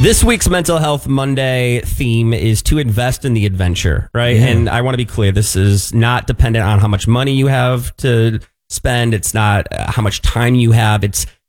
This week's Mental Health Monday theme is to invest in the adventure, right? Yeah. And I want to be clear, this is not dependent on how much money you have to spend. It's not how much time you have. It's